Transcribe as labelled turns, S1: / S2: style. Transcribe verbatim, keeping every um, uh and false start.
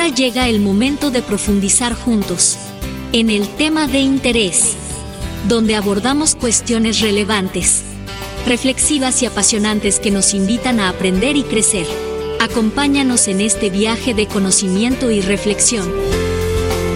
S1: Ahora llega el momento de profundizar juntos en el tema de interés, donde abordamos cuestiones relevantes, reflexivas y apasionantes que nos invitan a aprender y crecer. Acompáñanos en este viaje de conocimiento y reflexión.